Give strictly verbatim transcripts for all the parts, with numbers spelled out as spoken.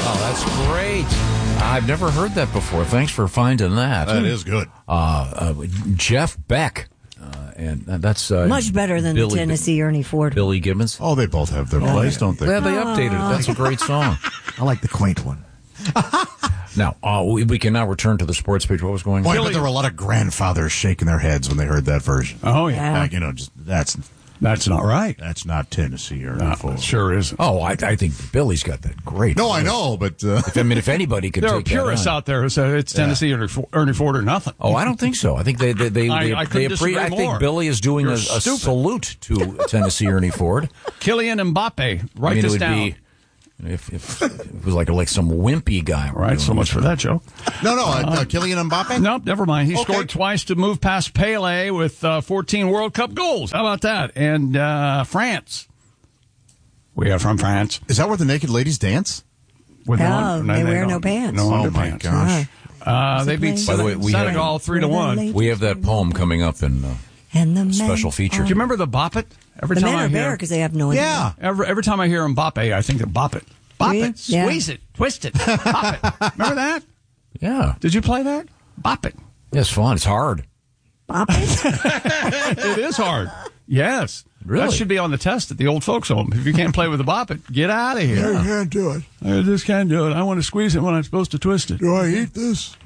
Oh, that's great. I've never heard that before. Thanks for finding that. That is good. Uh, uh, Jeff Beck. Uh, and that's uh, much better than Billy, the Tennessee Ernie Ford. Billy Gibbons. Oh, they both have their oh, place, don't they? Yeah, they updated it. That's a great song. I like the quaint one. Now, uh, we, we can now return to the sports page. What was going on? Boy, but there were a lot of grandfathers shaking their heads when they heard that version. Oh, yeah. Like, you know, just that's that's not right. That's not Tennessee or no, Ford. Sure isn't. Oh, I, I think Billy's got that great. No, voice. I know, but uh, if, I mean, if anybody could, there take are purists that on. out there who say it's Tennessee yeah. or Ernie Ford or nothing. Oh, I don't think so. I think they they they, I, they, I, they appre- I think more. Billy is doing a, a salute to Tennessee Ernie Ford. Kylian Mbappe. Write I mean, this it would down. Be, If, if it was like like some wimpy guy. Right, so much for that joke. No, no, uh, uh, Kylian Mbappe? Nope, never mind. He okay. scored twice to move past Pele with uh, fourteen World Cup goals. How about that? And uh, France. We are from France. Is that where the naked ladies dance? With no, no, they, they wear no pants. No oh, my underpants. gosh. Uh, they beat By the way, we Senegal have, three to one. We have that poem coming up in uh, and the special feature. Do you remember the Bop It? Every the time men I are hear, bare because they have no. Yeah. Every, every time I hear Mbappe, I think of Bop It. Bop really? it, squeeze yeah. it, twist it, pop it. Remember that? Yeah. Did you play that? Bop it. Yeah, it's fun. It's hard. Bop it? It is hard. Yes. Really? That should be on the test at the old folks' home. If you can't play with the Bop It, get out of here. I can't do it. I just can't do it. I want to squeeze it when I'm supposed to twist it. Do I eat this?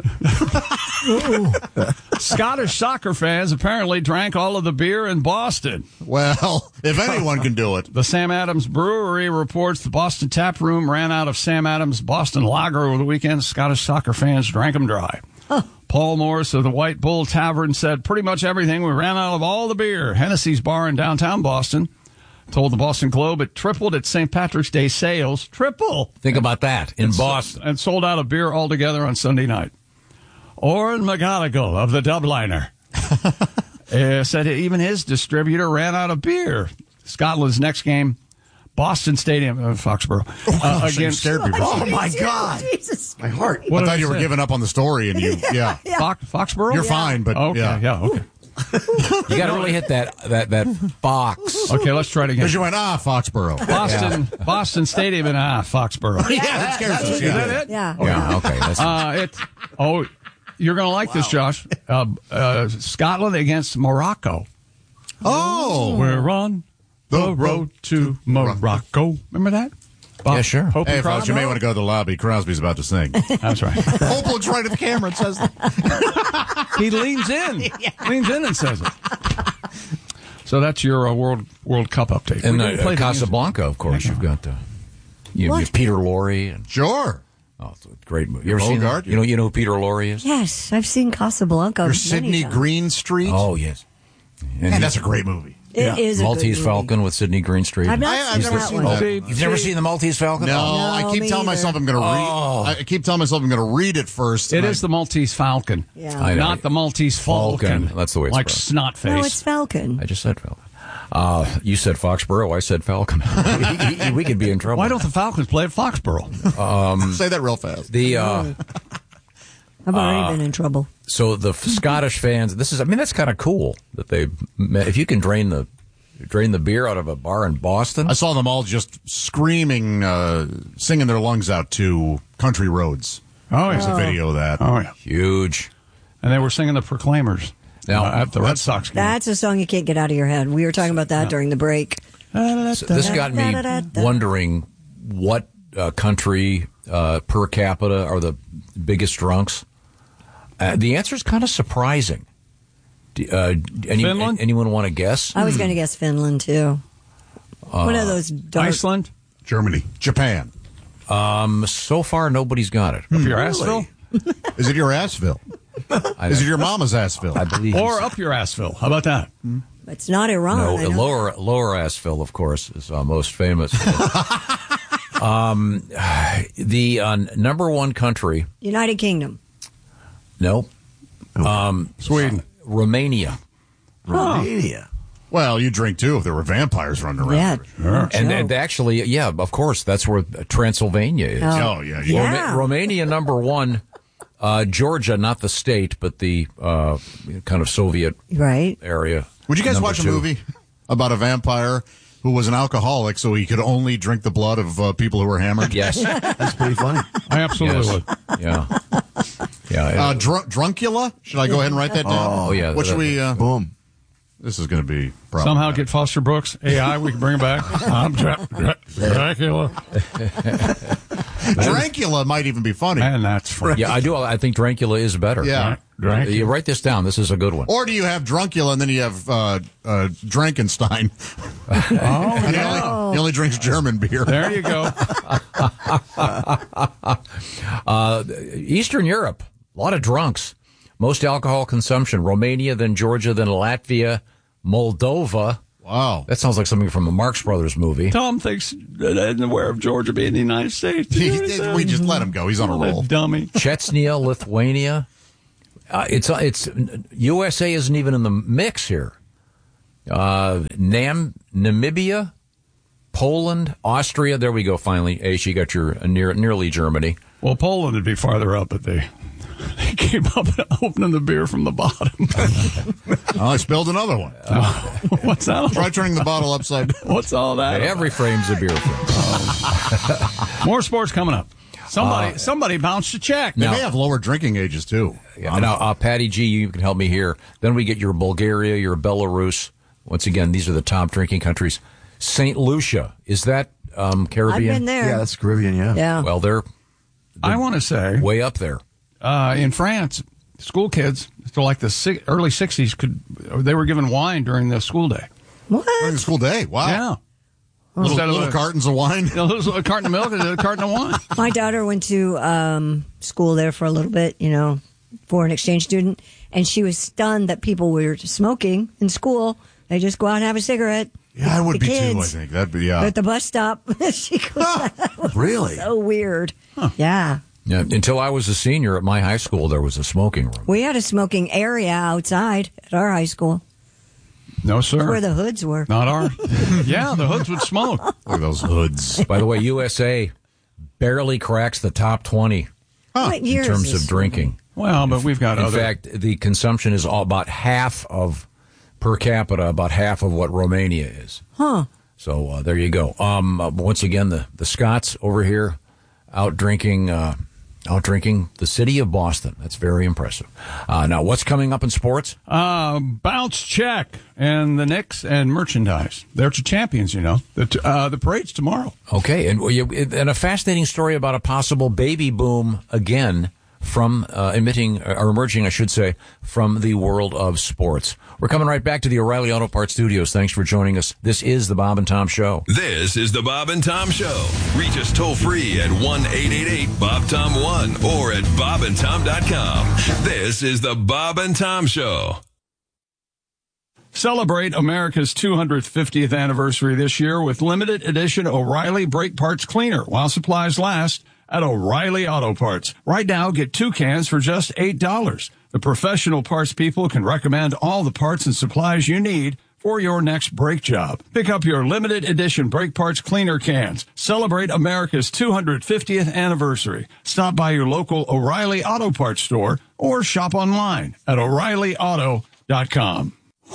Scottish soccer fans apparently drank all of the beer in Boston. Well, if anyone can do it. The Sam Adams Brewery reports the Boston Tap Room ran out of Sam Adams Boston Lager over the weekend. Scottish soccer fans drank them dry. Huh. Paul Morris of the White Bull Tavern said pretty much everything. We ran out of all the beer. Hennessy's bar in downtown Boston told the Boston Globe it tripled its Saint Patrick's Day sales. Triple. Think about that in and Boston. So, and sold out of beer altogether on Sunday night. Oren McGonigal of the Dubliner uh, said even his distributor ran out of beer. Scotland's next game, Boston Stadium, uh, Foxborough, uh, oh, against. Scared me. Oh my God! Jesus. My heart. What I thought you were say? giving up on the story, and you, yeah, yeah. Fox, Foxborough. You're yeah. fine, but okay, yeah, yeah, okay. You got to really hit that that that box. Okay, let's try it again. Because you went ah Foxborough, Boston, yeah. Boston Stadium, and ah Foxborough. yeah, that scares us. Is Yeah. that it? Yeah. Yeah. Okay. That's, Uh, it. Oh, you're going to like wow. this, Josh. Uh, uh, Scotland against Morocco. Oh, we're on the road to Morocco. Remember that? Bob, yeah, sure. Hope hey, folks, you may want to go to the lobby. Crosby's about to sing. That's right. Hope looks right at the camera and says that. He leans in, yeah. leans in and says it. So that's your uh, World World Cup update. And uh, Casablanca, of course. Yeah. You've got uh, you, you have Peter Lorre. And, sure. Oh, it's a great movie. You ever seen Bogart, that? You know, you know who Peter Lorre is? Yes, I've seen Casablanca. Or Sydney times. Greenstreet. Oh, yes. And, and that's a great movie. It yeah. is a Maltese good Falcon with Sidney Greenstreet. I've not I, I've seen never that seen one. that. See, You've see, never seen the Maltese Falcon? No, No, I keep me telling either. myself I'm going to read. Oh. I keep telling myself I'm going to read it first. It is I, the Maltese Falcon. Yeah. I know. Not the Maltese Falcon. Falcon. That's the way it's like spelled. Snotface. No, it's Falcon. I just said Falcon. Uh, you said Foxborough. I said Falcon. we, we could be in trouble. Why don't the Falcons play at Foxborough? Um, Say that real fast. The uh, I've already uh, been in trouble. So the Scottish fans. This is. I mean, that's kind of cool that they. If you can drain the drain the beer out of a bar in Boston. I saw them all just screaming, uh, singing their lungs out to Country Roads. Oh, There's yeah. a video of that. Oh, yeah. Huge. And they were singing the Proclaimers now, uh, at the Red Sox game. That's a song you can't get out of your head. We were talking about that yeah. during the break. So this got me wondering what uh, country uh, per capita are the biggest drunks. Uh, the answer is kind of surprising. Uh, any, Finland? Anyone want to guess? I was going to guess Finland, too. Uh, One of those dark... Iceland? Germany. Japan. Um, so far, nobody's got it. Up your assville? Is it your assville? Is it your mama's assville? I believe. Or up your assville. How about that? It's not Iran. No, I know. lower lower Assville, of course, is uh, most famous. um, the uh, number one country. United Kingdom. No. Um, Sweden. Uh, Romania. Romania. Well, you drink too if there were vampires running around. Yeah. Sure. And, and actually, yeah, of course, that's where Transylvania is. Oh, Oh, yeah. Yeah. Roma- Romania number one. Uh, Georgia, not the state, but the uh, kind of Soviet Right. area. Would you guys Number watch a two. movie about a vampire who who was an alcoholic, so he could only drink the blood of uh, people who were hammered? Yes. That's pretty funny. I absolutely Yes. would. Yeah. Yeah. Uh, dr- druncula? Should I go ahead and write that down? Oh, yeah. What should we... Uh, Boom. this is going to be Somehow problematic. get Foster Brooks, A I, we can bring him back. I'm Dra- Dra- Dracula. Dracula might even be funny. And that's funny. Yeah, I do. I think Dracula is better. Yeah. Dracula. You write this down. This is a good one. Or do you have Druncula and then you have uh, uh, Drankenstein? Oh, And he, yeah. only, he only drinks German beer. There you go. Uh, Eastern Europe, a lot of drunks. Most alcohol consumption. Romania, then Georgia, then Latvia, Moldova. Wow. That sounds like something from a Marx Brothers movie. Tom thinks that isn't aware of Georgia being the United States. we just let him go. He's on a What roll. dummy. Chechnya, Lithuania. Uh, it's it's U S A isn't even in the mix here. Uh, Nam Namibia, Poland, Austria. There we go. Finally, Ace, you got your uh, near nearly Germany. Well, Poland would be farther up, but they, they came up opening the beer from the bottom. Oh, I spilled another one. What's that? All, Try turning the bottle upside down. what's all that? Every frame's a beer frame. More sports coming up. Somebody, somebody bounced a check. They Now- may have lower drinking ages, too. Yeah, now, uh, Patty G, you can help me here. Then we get your Bulgaria, your Belarus. Once again, these are the top drinking countries. Saint Lucia, is that um, I've Caribbean? been there. Yeah, that's Caribbean, yeah. Yeah. Well, they're I want to say, way up there. uh, in France, school kids, to like the si- early sixties, could they were given wine during the school day. During What? the school day. Wow. Yeah. Little, Instead of little a- cartons of wine. A little a carton of milk and a carton of wine. My daughter went to um, school there for a little bit, you know, for an exchange student, and she was stunned that people were smoking in school. They just go out and have a cigarette. Yeah, I would The be, too, I kids. think. That'd be, yeah. At the bus stop. She goes, that was Really? so weird. Yeah. Yeah, until I was a senior at my high school, there was a smoking room. We had a smoking area outside at our high school. No, sir. Where the hoods were. Not our. Yeah, the hoods would smoke. Look at those hoods. By the way, U S A barely cracks the top twenty What in year terms is of this? drinking. Well, but we've got In other. fact, the consumption is all about half of, per capita, about half of what Romania is. Huh. So uh, there you go. Um, uh, once again, the, the Scots over here out drinking, uh, out drinking the city of Boston. That's very impressive. Uh, now, what's coming up in sports? Uh, bounce check and the Knicks and merchandise. They're champions, you know. The t- uh, the parade's tomorrow. Okay, and we- and a fascinating story about a possible baby boom again from uh, emitting or emerging, I should say, from the world of sports. We're coming right back to the O'Reilly Auto Parts Studios. Thanks for joining us. This is the Bob and Tom Show. This is the Bob and Tom Show. Reach us toll free at one eight eight eight Bob Tom one or at bob and tom dot com. This is the Bob and Tom Show. Celebrate America's two hundred fiftieth anniversary this year with limited edition O'Reilly Brake Parts Cleaner while supplies last at O'Reilly Auto Parts. Right now, get two cans for just eight dollars. The professional parts people can recommend all the parts and supplies you need for your next brake job. Pick up your limited edition brake parts cleaner cans. Celebrate America's two hundred fiftieth anniversary. Stop by your local O'Reilly Auto Parts store or shop online at o'reilly auto dot com.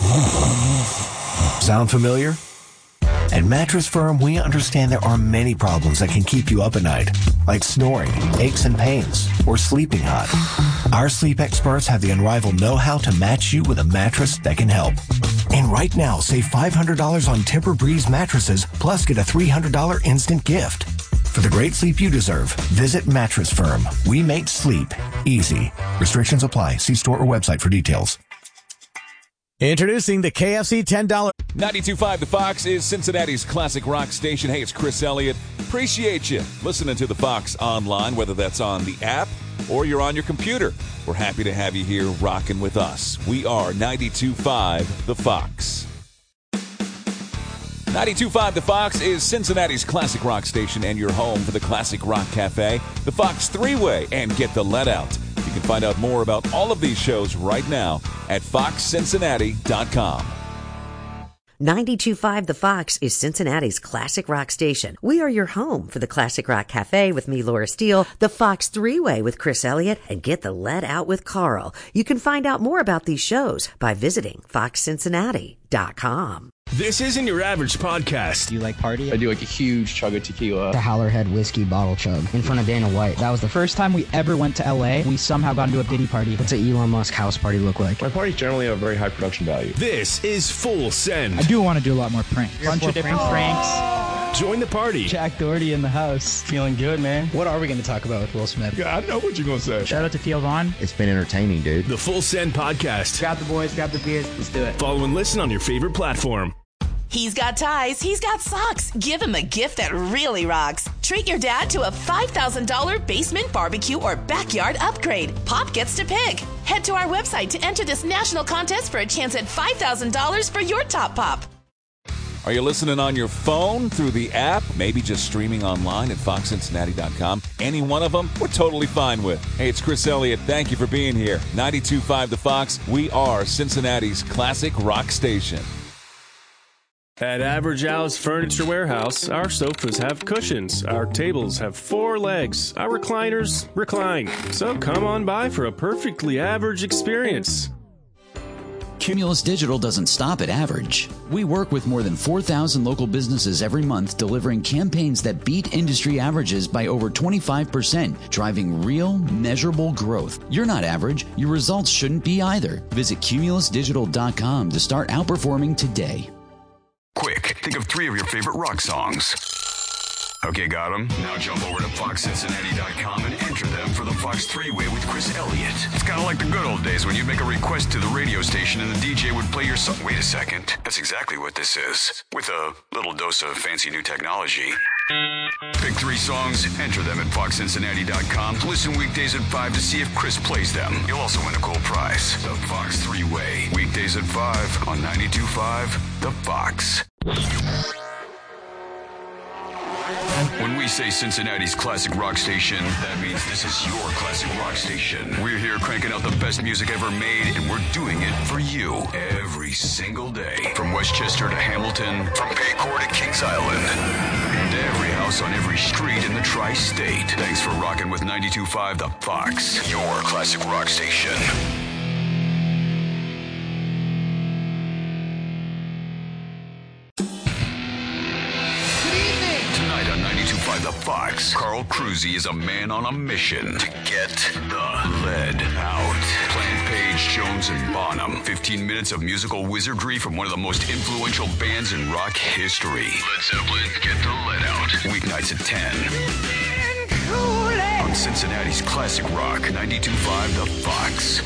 Sound familiar? At Mattress Firm, we understand there are many problems that can keep you up at night, like snoring, aches and pains, or sleeping hot. Our sleep experts have the unrivaled know-how to match you with a mattress that can help. And right now, save five hundred dollars on Tempur-Breeze mattresses, plus get a three hundred dollars instant gift. For the great sleep you deserve, visit Mattress Firm. We make sleep easy. Restrictions apply. See store or website for details. Introducing the K F C ten dollars. ninety-two point five The Fox is Cincinnati's classic rock station. Hey, it's Chris Elliott. Appreciate you listening to The Fox online, whether that's on the app or you're on your computer. We're happy to have you here rocking with us. We are ninety-two point five The Fox. ninety-two point five The Fox is Cincinnati's classic rock station and your home for the Classic Rock Cafe, the Fox Three-Way, and Get the Let Out. You can find out more about all of these shows right now at fox cincinnati dot com. ninety-two point five The Fox is Cincinnati's classic rock station. We are your home for the Classic Rock Cafe with me, Laura Steele, the Fox Three-Way with Chris Elliott, and Get the Let Out with Carl. You can find out more about these shows by visiting fox cincinnati dot com. This isn't your average podcast. Do you like party? I do like a huge chug of tequila. The Howlerhead whiskey bottle chug in front of Dana White. That was the first time we ever went to L A. We somehow got into a Diddy party. What's an Elon Musk house party look like? My parties generally have a very high production value. This is Full Send. I do want to do a lot more pranks. A bunch of different pranks. pranks. Join the party. Jack Doherty in the house. Feeling good, man. What are we going to talk about with Will Smith? Yeah, I know what you're going to say. Shout out to Theo Vaughn. It's been entertaining, dude. The Full Send Podcast. Grab the boys, grab the beers. Let's do it. Follow and listen on your favorite platform. He's got ties, he's got socks. Give him a gift that really rocks. Treat your dad to a five thousand dollars basement barbecue or backyard upgrade. Pop gets to pick. Head to our website to enter this national contest for a chance at five thousand dollars for your top pop. Are you listening on your phone, through the app, maybe just streaming online at fox cincinnati dot com? Any one of them, we're totally fine with. Hey, it's Chris Elliott. Thank you for being here. ninety-two point five The Fox. We are Cincinnati's classic rock station. At Average Al's Furniture Warehouse, our sofas have cushions, our tables have four legs, our recliners recline. So come on by for a perfectly average experience. Cumulus Digital doesn't stop at average. We work with more than four thousand local businesses every month, delivering campaigns that beat industry averages by over twenty-five percent, driving real, measurable growth. You're not average. Your results shouldn't be either. Visit cumulus digital dot com to start outperforming today. Quick, think of three of your favorite rock songs. Okay, got them? Now jump over to fox cincinnati dot com and enter them for the Fox three-way with Chris Elliott. It's kind of like the good old days when you'd make a request to the radio station and the D J would play your song. Wait a second. That's exactly what this is. With a little dose of fancy new technology. Pick three songs, enter them at fox cincinnati dot com. Listen weekdays at five to see if Chris plays them. You'll also win a cool prize. The Fox three-way. Weekdays at five on ninety-two point five The Fox. When we say Cincinnati's classic rock station, that means this is your classic rock station. We're here cranking out the best music ever made, and we're doing it for you every single day. From Westchester to Hamilton, from Paycor to Kings Island, and every house on every street in the tri-state. Thanks for rocking with ninety-two point five The Fox, your classic rock station. The Fox. Carl Cruzy is a man on a mission to get the lead out. Plant Page, Jones, and Bonham. fifteen minutes of musical wizardry from one of the most influential bands in rock history. Led Zeppelin, Get the Lead Out. Weeknights at ten. On Cincinnati's classic rock, ninety-two point five The Fox.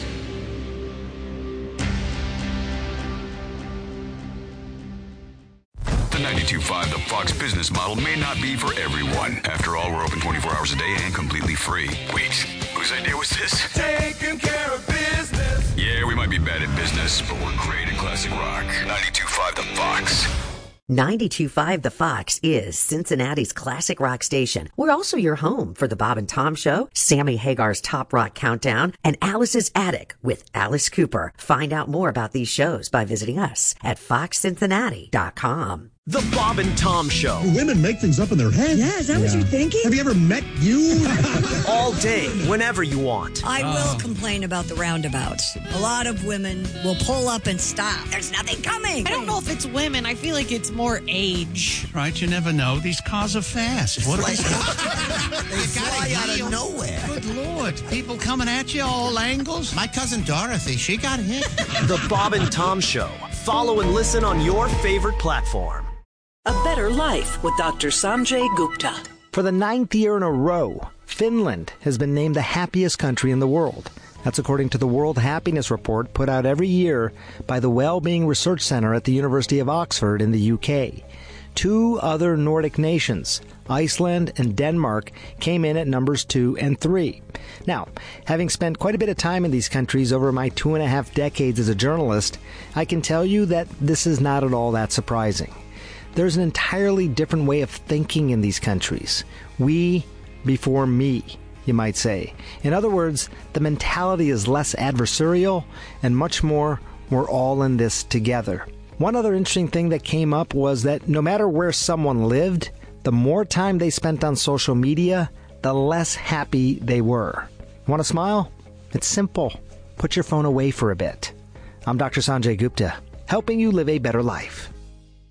The ninety-two point five The Fox business model may not be for everyone. After all, we're open twenty-four hours a day and completely free. Wait, whose idea was this? Taking care of business. Yeah, we might be bad at business, but we're great at classic rock. ninety-two point five The Fox. ninety-two point five The Fox is Cincinnati's classic rock station. We're also your home for the Bob and Tom Show, Sammy Hagar's Top Rock Countdown, and Alice's Attic with Alice Cooper. Find out more about these shows by visiting us at fox cincinnati dot com. The Bob and Tom Show. Women make things up in their head. Yeah, is that yeah. what you're thinking? Have you ever met you? All day, whenever you want. I oh. will complain about the roundabouts. A lot of women will pull up and stop. There's nothing coming. I don't know if it's women. I feel like it's more age. Right, you never know. These cars are fast. What are they? They fly out of nowhere. Good Lord. People coming at you all angles. My cousin Dorothy, she got hit. The Bob and Tom Show. Follow and listen on your favorite platform. A Better Life with Doctor Sanjay Gupta. For the ninth year in a row, Finland has been named the happiest country in the world. That's according to the World Happiness Report put out every year by the Wellbeing Research Center at the University of Oxford in the U K. Two other Nordic nations, Iceland and Denmark, came in at numbers two and three. Now, having spent quite a bit of time in these countries over my two and a half decades as a journalist, I can tell you that this is not at all that surprising. There's an entirely different way of thinking in these countries. We before me, you might say. In other words, the mentality is less adversarial and much more, we're all in this together. One other interesting thing that came up was that no matter where someone lived, the more time they spent on social media, the less happy they were. Want to smile? It's simple. Put your phone away for a bit. I'm Doctor Sanjay Gupta, helping you live a better life.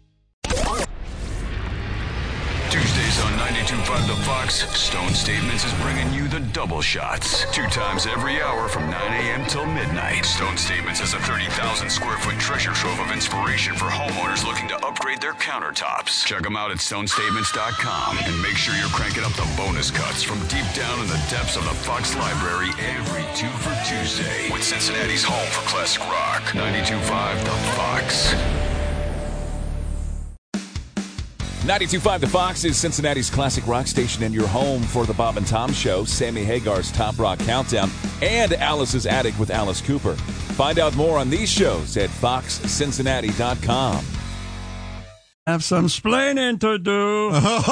ninety-two point five The Fox, Stone Statements is bringing you the double shots. Two times every hour from nine a.m. till midnight. Stone Statements is a thirty thousand square foot treasure trove of inspiration for homeowners looking to upgrade their countertops. Check them out at stone statements dot com and make sure you're cranking up the bonus cuts from deep down in the depths of the Fox library every two for Tuesday with Cincinnati's home for classic rock. ninety-two point five The Fox. ninety-two point five The Fox is Cincinnati's classic rock station and your home for the Bob and Tom Show, Sammy Hagar's Top Rock Countdown, and Alice's Attic with Alice Cooper. Find out more on these shows at fox cincinnati dot com. Have some splaining to do.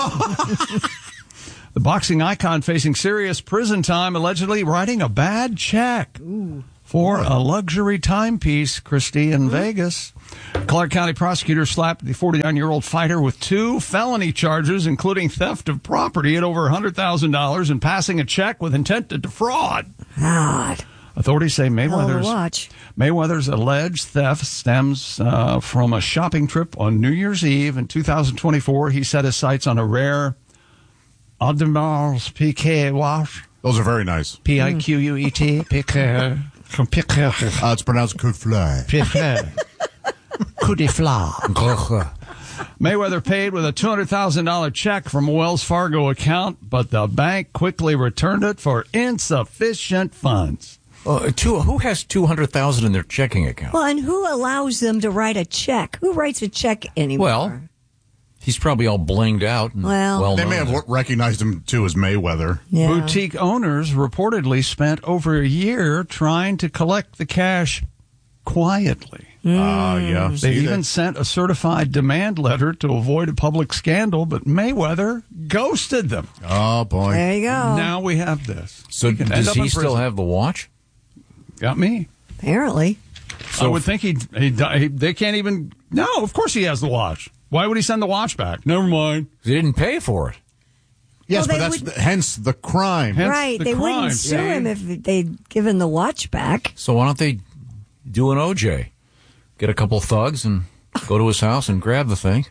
The boxing icon facing serious prison time, allegedly writing a bad check Ooh. for a luxury timepiece, Christie, in mm-hmm. Vegas. Clark County prosecutors slapped the forty-nine-year-old fighter with two felony charges, including theft of property at over one hundred thousand dollars and passing a check with intent to defraud. God. Authorities say Mayweather's, watch. Mayweather's alleged theft stems uh, from a shopping trip on New Year's Eve in two thousand twenty-four. He set his sights on a rare Audemars Piguet watch. Those are very nice. P I Q U E T. Piguet. Piguet. Uh, it's pronounced coup de fleur. Piguet. Coup de fleur. Mayweather paid with a two hundred thousand dollars check from a Wells Fargo account, but the bank quickly returned it for insufficient funds. Uh, two, who has two hundred thousand dollars in their checking account? Well, and who allows them to write a check? Who writes a check anymore? Well, he's probably all blinged out. And well, well they may have there. recognized him, too, as Mayweather. Yeah. Boutique owners reportedly spent over a year trying to collect the cash quietly. Ah, uh, yeah. They See even that? sent a certified demand letter to avoid a public scandal, but Mayweather ghosted them. Oh, boy. There you go. Now we have this. So He does he still have the watch? Got me. Apparently. So I would think he, he, he they can't even. No, of course he has the watch. Why would he send the watch back? Never mind. He didn't pay for it. Yes, well, but that's would, the, hence the crime. Hence right. the they crime, wouldn't sue see? him if they'd given the watch back. So why don't they do an O J? Get a couple thugs and go to his house and grab the thing.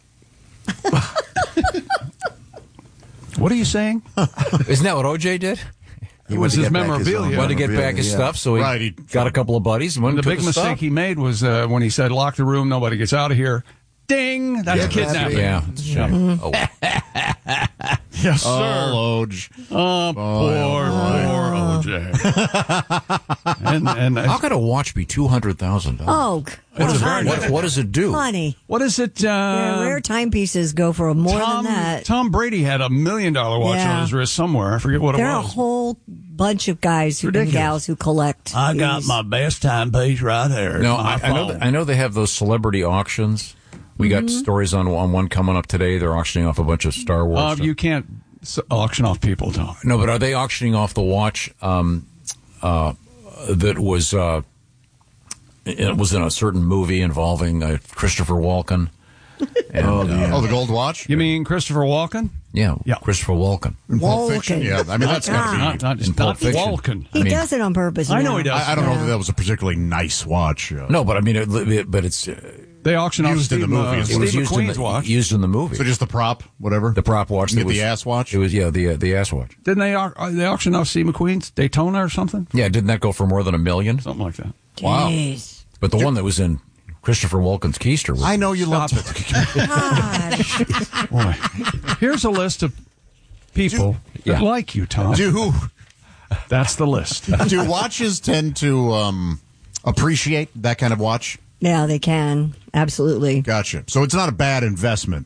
What are you saying? Isn't that what O J did? It was his memorabilia. He wanted to get back his yeah. stuff, so he, right, he got a couple of buddies. And went the and took big the mistake stuff. he made was uh, when he said, lock the room, nobody gets out of here. Ding! That's Yeah, kidnapping. Yeah, it's a shame. Oh. Yes, sir. Oh, Oj. Oh, poor, poor O J. and, and How could a watch be two hundred thousand dollars? Oh, What, well, honey. what, what does it do? Honey. What is it? Uh, Yeah, rare timepieces go for more Tom, than that. Tom Brady had a million dollar watch Yeah. on his wrist somewhere. I forget what There it are a was. whole bunch of guys who, and Ridiculous. gals who collect. I got these. my best timepiece right here. No, My I, I know. phone. th- I know they have those celebrity auctions. We Mm-hmm. got stories on, on one coming up today. They're auctioning off a bunch of Star Wars. Uh, stuff. you can't s- auction off people, Tom. No, but are they auctioning off the watch um, uh, that was uh, it was in a certain movie involving uh, Christopher Walken? And, oh, uh, yeah. oh, the gold watch? You mean Christopher Walken? Yeah, yeah. Christopher Walken. In Pulp Fiction? Yeah, I mean, that's got to be... Not, not, in not Pulp Fiction. Walken. He I mean, does it on purpose. I know now. he does. I, I don't know Yeah. that that was a particularly nice watch. Uh, No, but I mean, it, it, but it's uh, They auction off Used in Steve, the movie. uh, It Steve was used in, McQueen's the, watch. used in the movie. So just the prop, whatever? The prop watch. You that get was, the ass watch? It was yeah, the uh, the ass watch. Didn't they, au- uh, they auction off Steve McQueen's Daytona or something? Yeah, didn't that go for more than a million? Something like that. Wow. Jeez. But the one that was in Christopher Walken's keister was. I know you Stop love it. Boy. Here's a list of people Do- that yeah. like you, Tom. Do, That's the list. do watches tend to um, appreciate that kind of watch? Yeah, they can. Absolutely. Gotcha. So it's not a bad investment.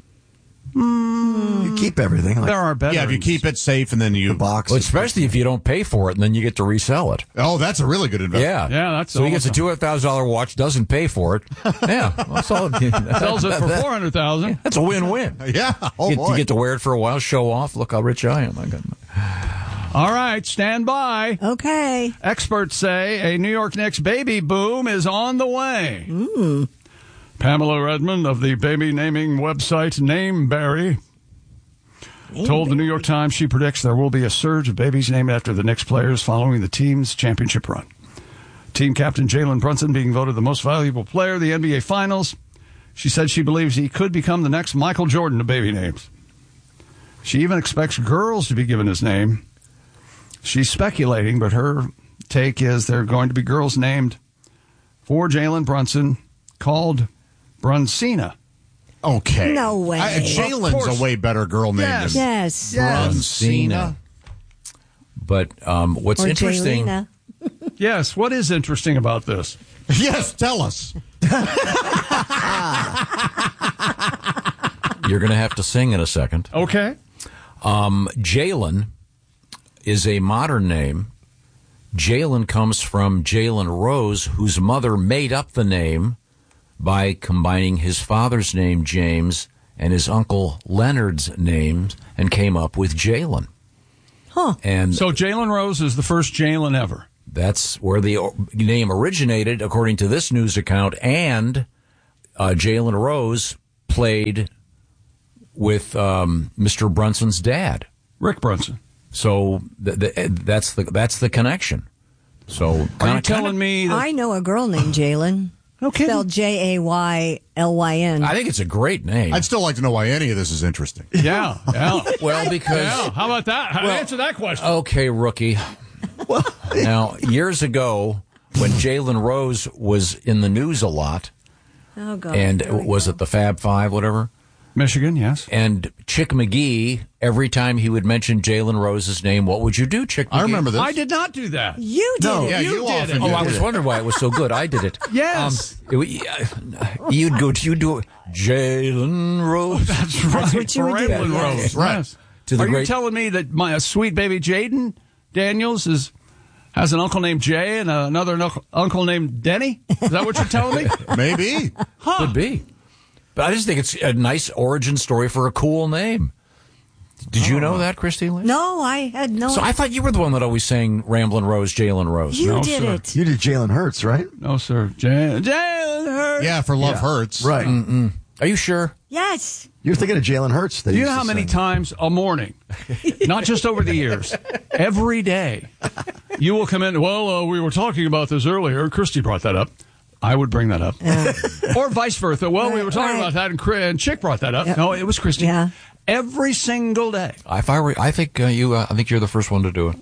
You keep everything. Like There are better. Yeah, if you keep it safe and then you... the box. Well, especially if you don't pay for it, and then you get to resell it. Oh, that's a really good investment. Yeah, Yeah, that's so he gets a awesome. two hundred thousand dollar watch, doesn't pay for it. Yeah, that's all. Sells it for that- four hundred thousand dollars. That's a win-win. Yeah. Oh, you, get, boy. you get to wear it for a while, show off. Look how rich I am. I got. All right, stand by. Okay. Experts say a New York Knicks baby boom is on the way. Mm. Pamela Redmond of the baby naming website Nameberry told the New York Times she predicts there will be a surge of babies named after the Knicks players following the team's championship run. Team captain Jalen Brunson being voted the most valuable player of the N B A Finals. She said she believes he could become the next Michael Jordan of baby names. She even expects girls to be given his name. She's speculating, but her take is there are going to be girls named for Jalen Brunson called Brunsina. Okay. No way. I, Jalen's a way better girl name Yes. than Yes. Brunsina. But um, what's Or interesting... Jaylena. Yes, what is interesting about this? Yes, tell us. You're going to have to sing in a second. Okay. Um, Jalen is a modern name. Jalen comes from Jalen Rose, whose mother made up the name by combining his father's name, James, and his uncle Leonard's names, and came up with Jalen. Huh. And So Jalen Rose is the first Jalen ever. that's where the o- name originated, according to this news account. And uh, Jalen Rose played with um, Mister Brunson's dad, Rick Brunson. So th- th- that's the that's the connection. So Are you kinda, telling kinda, me that I know a girl named Jalen. Okay. Spelled J A Y L Y N. I think it's a great name. I'd still like to know why any of this is interesting. Yeah, yeah. Well, because Yeah, how about that? How Well, answer that question. Okay, rookie. Now, years ago, when Jalen Rose was in the news a lot, Oh, God. and There we was go. it the Fab Five, whatever? Michigan, yes. And Chick McGee, every time he would mention Jalen Rose's name, what would you do, Chick McGee? I remember this. I did not do that. You did No, it. yeah, you you, did often it. Oh, did I was it. wondering why it was so good. I did it. Yes. Um, it- yeah, you'd go, you'd do it. Jalen Rose. That's right. what you would do, Braylon yes. Rose. Right. Yes. To the Are you great- telling me that my sweet baby Jaden Daniels is has an uncle named Jay and another uncle, uncle named Denny? Is that what you're telling me? Maybe. Could be. But I just think it's a nice origin story for a cool name. Did you know that, Christine Lee? No, I had no. So I thought you were the one that always sang Ramblin' Rose, Jalen Rose. you No, did sir. it. You did Jalen Hurts, right? No, sir. Jay, Jalen Hurts. Yeah, for Love Hurts. Right. Are you sure? Yes. You're thinking of Jalen Hurts. That Do he you know used how to many sing. times a morning, not just over the years, every day, you will come in, well, uh, we were talking about this earlier. Christy brought that up. I would bring that up. Or vice versa. Well, we were talking Right. about that, and, Chris, and Chick brought that up. Yep. No, it was Christy. Yeah. Every single day. If I were, I think uh, you. Uh, I think you're the first one to do it.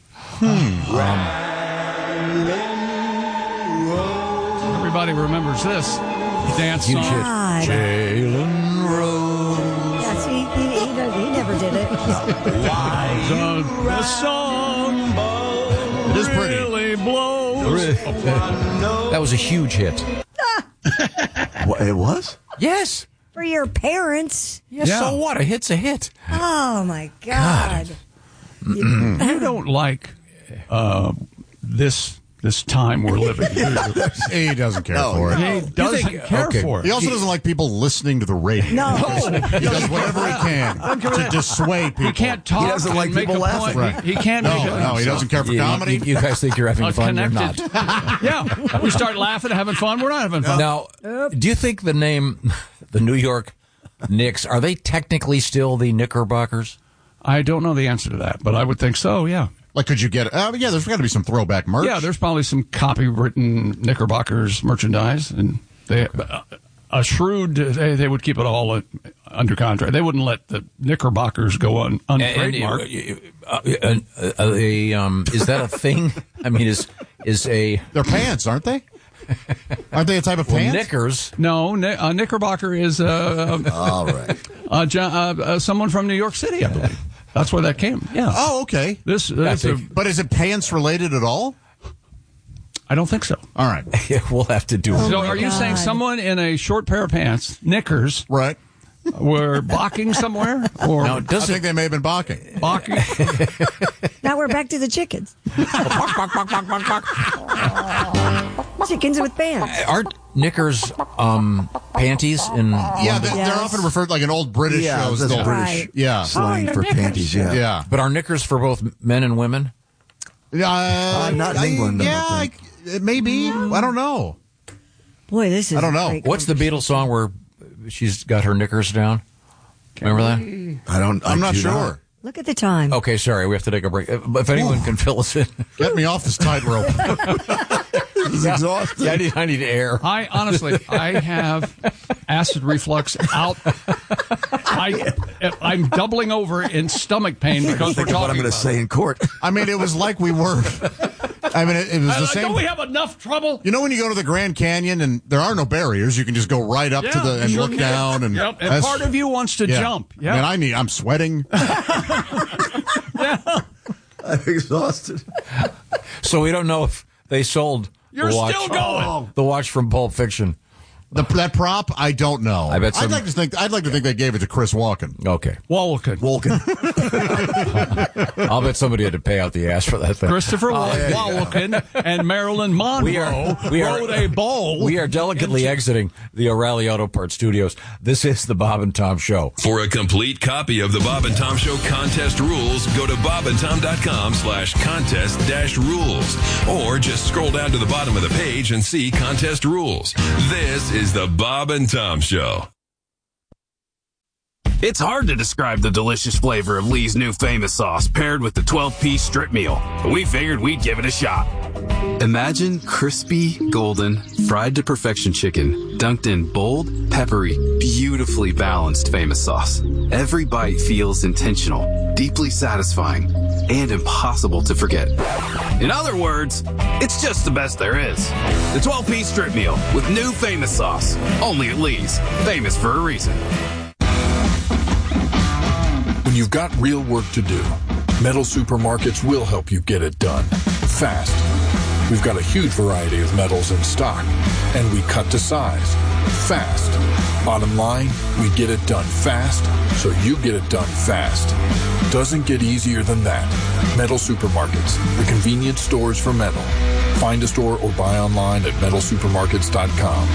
Everybody remembers this dance Huge song. hit. God. Jalen Rose. Yes, he, he, he, does- he never did it. The, the song It is pretty. really blows. That was a huge hit. What, it was? Yes. For your parents. Yes. Yeah. So what? A hit's a hit. Oh, my God. You don't like uh, this this time we're living. do you? He doesn't care No, for it. He doesn't think- care okay. for it. He also doesn't like people listening to the radio. No. He does whatever he can to dissuade people. He can't talk. He doesn't and like make people a laughing. point. He, he can't No, make a, no, he doesn't care for You, comedy. you, you guys think you're having a fun? You're not. connected. Yeah, we start laughing, having fun. We're not having fun. Now, do you think the name, the New York Knicks, are they technically still the Knickerbockers? I don't know the answer to that, but I would think so. Yeah, Like, could you get it? Uh, yeah, there's got to be some throwback merch. yeah. There's probably some copywritten Knickerbockers merchandise, and they uh, a shrewd. They, they would keep it all uh, under contract. They wouldn't let the Knickerbockers go on untrademarked. And, uh, uh, uh, a, um, is that a thing? I mean, is is a They're pants, aren't they? Aren't they a type of well, pants? knickers? No, Ni- uh, Knickerbocker is uh, All right. uh, Jo- uh, uh, someone from New York City, I believe. That's where that came. Yeah. Oh, okay. This, this a, But is it pants related at all? I don't think so. All right. Yeah, we'll have to do it. So, my are you God. saying someone in a short pair of pants, knickers, Right. were balking somewhere, or Now, I does think it? they may have been balking. balking? Now we're back to the chickens. Chickens with pants. Aren't knickers um, panties in? Yeah, they, Yes. they're often referred like in old British Yeah, shows. that's they'll- British Right. Yeah. slang Oh, for your panties. Yeah. Yeah. But are knickers for both men and women? Uh, not in England, I don't Yeah, think. I- it may be. I don't know. Boy, this is. I don't know. a great What's the Beatles song where she's got her knickers down? Remember that? I don't. I'm I not do sure. Look at the time. Okay, sorry, we have to take a break. Uh, If anyone can fill us in, Get me off this tightrope. He's exhausted. yeah, I need, I need air. I honestly, I have acid reflux out. I, I'm doubling over in stomach pain because we're Think of what talking I'm going to about say it. in court. I mean, it was like we were. I mean, it, it was I- the I- same. Don't we have enough trouble? You know when you go to the Grand Canyon and there are no barriers, you can just go right up to Yeah, the and sure look can. down and, Yep, and that's- part of you wants to yeah. jump. Yep. And I need. I'm sweating. I'm exhausted. So we don't know if they sold You're the watch, still going. the watch from Pulp Fiction. The, that prop, I don't know. I bet some- I'd like to think. I'd like to think they gave it to Chris Walken. Okay. Walken. Walken. I'll bet somebody had to pay out the ass for that thing. Christopher Oh, yeah, yeah. Walken and Marilyn Monroe We are- we are- rode a bowl. We are delicately exiting the O'Reilly Auto Parts studios. This is the Bob and Tom Show. For a complete copy of the Bob and Tom Show contest rules, go to bobandtom.com slash contest dash rules. Or just scroll down to the bottom of the page and see contest rules. This is the Bob and Tom Show. It's hard to describe the delicious flavor of Lee's new famous sauce paired with the twelve-piece strip meal, but we figured we'd give it a shot. Imagine crispy, golden, fried to perfection chicken dunked in bold, peppery, beautifully balanced famous sauce. Every bite feels intentional, deeply satisfying, and impossible to forget. In other words, it's just the best there is. The twelve-piece strip meal with new famous sauce. Only at Lee's. Famous for a reason. When you've got real work to do, Metal Supermarkets will help you get it done fast. We've got a huge variety of metals in stock, and we cut to size fast. Bottom line, we get it done fast, so you get it done fast. Doesn't get easier than that. Metal Supermarkets, the convenience stores for metal. Find a store or buy online at metal supermarkets dot com.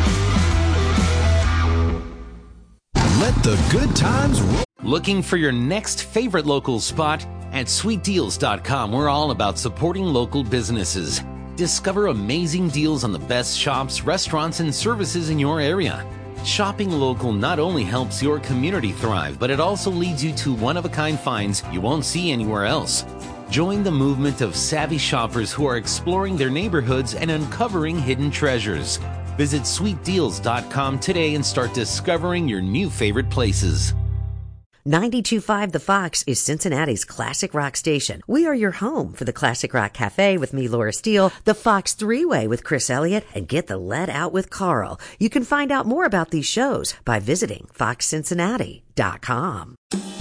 Let the good times roll. Looking for your next favorite local spot? At sweet deals dot com, we're all about supporting local businesses. Discover amazing deals on the best shops, restaurants, and services in your area. Shopping local not only helps your community thrive, but it also leads you to one-of-a-kind finds you won't see anywhere else. Join the movement of savvy shoppers who are exploring their neighborhoods and uncovering hidden treasures. Visit sweet deals dot com today and start discovering your new favorite places. ninety-two point five The Fox is Cincinnati's classic rock station. We are your home for the Classic Rock Cafe with me, Laura Steele, the Fox Three-Way with Chris Elliott, and Get the Lead Out with Carl. You can find out more about these shows by visiting fox cincinnati dot com.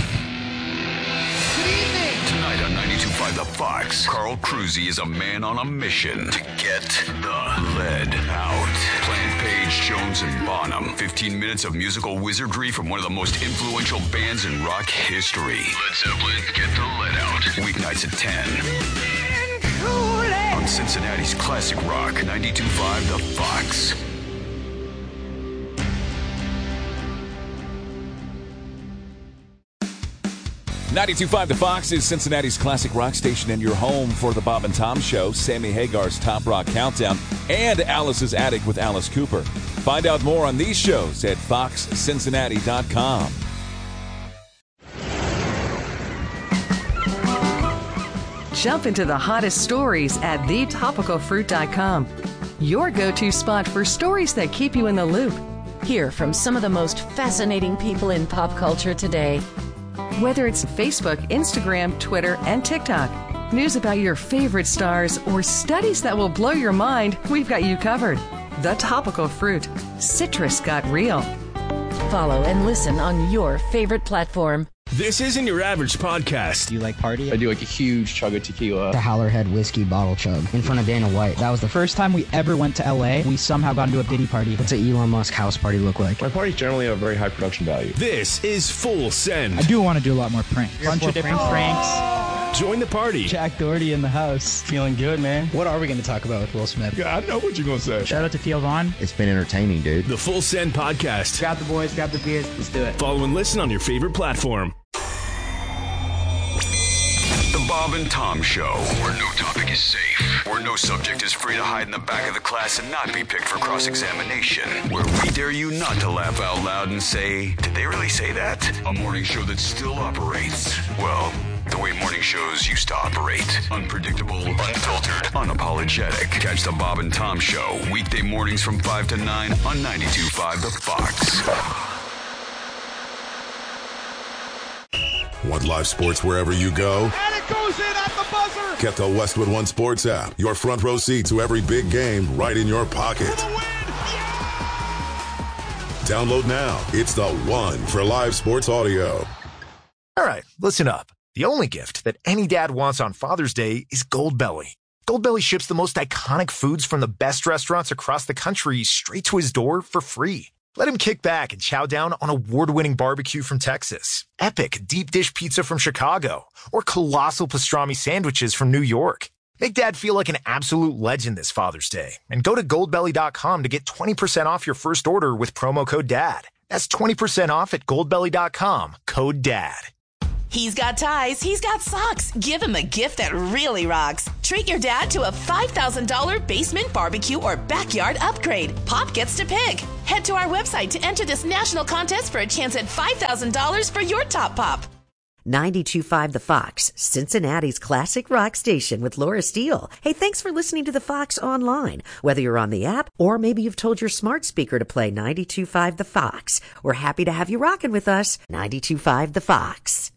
Tonight on ninety-two point five The Fox, Carl Cruzy is a man on a mission to get the lead out. Plant Page, Jones, and Bonham. fifteen minutes of musical wizardry from one of the most influential bands in rock history. Led Zeppelin, Get the Lead Out. Weeknights at ten. On Cincinnati's classic rock, ninety-two point five The Fox. ninety-two point five The Fox is Cincinnati's classic rock station and your home for the Bob and Tom Show, Sammy Hagar's Top Rock Countdown, and Alice's Attic with Alice Cooper. Find out more on these shows at fox cincinnati dot com. Jump into the hottest stories at the topical fruit dot com. Your go-to spot for stories that keep you in the loop. Hear from some of the most fascinating people in pop culture today. Whether it's Facebook, Instagram, Twitter, and TikTok, news about your favorite stars, or studies that will blow your mind, we've got you covered. The Topical Fruit. Citrus got real. Follow and listen on your favorite platform. This isn't your average podcast. Do you like party? I do like a huge chug of tequila. The Howlerhead whiskey bottle chug in front of Dana White. That was the first time we ever went to L A. We somehow got into a Diddy party. What's an Elon Musk house party look like? My parties generally have very high production value. This is Full Send. I do want to do a lot more pranks. A bunch of different pranks. Join the party. Jack Doherty in the house. Feeling good, man. What are we going to talk about with Will Smith? Yeah, I know what you're going to say. Shout out to Theo Vaughn. It's been entertaining, dude. The Full Send Podcast. Grab the boys, grab the beers. Let's do it. Follow and listen on your favorite platform. The Bob and Tom Show, where no topic is safe, where no subject is free to hide in the back of the class and not be picked for cross-examination, where we dare you not to laugh out loud and say, did they really say that? A morning show that still operates, well, The way morning shows used to operate. Unpredictable, unfiltered, unapologetic. Catch the Bob and Tom Show weekday mornings from five to nine on ninety-two point five The Fox. Want live sports wherever you go? And it goes in at the buzzer! Get the Westwood One Sports app. Your front row seat to every big game right in your pocket. Download now. It's the one for live sports audio. All right, listen up. The only gift that any dad wants on Father's Day is Goldbelly. Goldbelly ships the most iconic foods from the best restaurants across the country straight to his door for free. Let him kick back and chow down on award-winning barbecue from Texas, epic deep dish pizza from Chicago, or colossal pastrami sandwiches from New York. Make Dad feel like an absolute legend this Father's Day and go to goldbelly dot com to get twenty percent off your first order with promo code DAD. That's twenty percent off at goldbelly dot com, code DAD. He's got ties, he's got socks. Give him a gift that really rocks. Treat your dad to a five thousand dollars basement barbecue or backyard upgrade. Pop gets to pick. Head to our website to enter this national contest for a chance at five thousand dollars for your top pop. ninety-two point five The Fox, Cincinnati's classic rock station with Laura Steele. Hey, thanks for listening to The Fox online. Whether you're on the app or maybe you've told your smart speaker to play ninety-two point five The Fox. We're happy to have you rocking with us. ninety-two point five The Fox.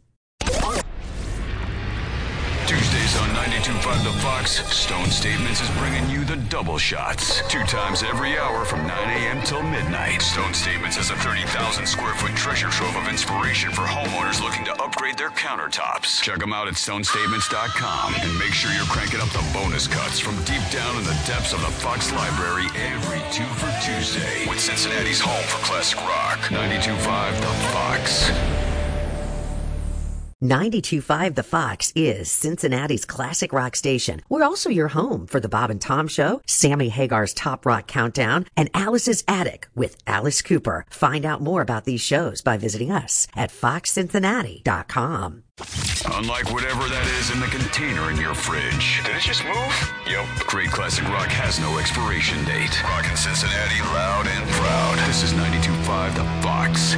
Tuesdays on ninety-two point five The Fox, Stone Statements is bringing you the double shots. Two times every hour from nine a.m. till midnight. Stone Statements is a thirty thousand square foot treasure trove of inspiration for homeowners looking to upgrade their countertops. Check them out at stone statements dot com and make sure you're cranking up the bonus cuts from deep down in the depths of the Fox library every two for Tuesday with Cincinnati's home for classic rock. ninety-two point five The Fox. ninety-two point five The Fox is Cincinnati's classic rock station. We're also your home for the Bob and Tom Show, Sammy Hagar's Top Rock Countdown, and Alice's Attic with Alice Cooper. Find out more about these shows by visiting us at fox cincinnati dot com. Unlike whatever that is in the container in your fridge. Did it just move? Yep. Great classic rock has no expiration date. Rockin' Cincinnati loud and proud. This is ninety-two point five The Fox.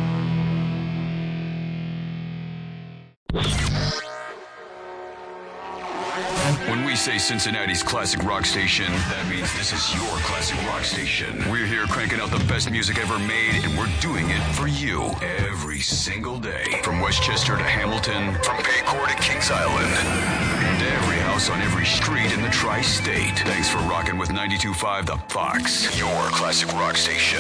When we say Cincinnati's classic rock station, that means this is your classic rock station. We're here cranking out the best music ever made, and we're doing it for you every single day. From Westchester to Hamilton, from Paycor to Kings Island, and every house on every street in the tri-state. Thanks for rocking with ninety-two point five The Fox, your classic rock station.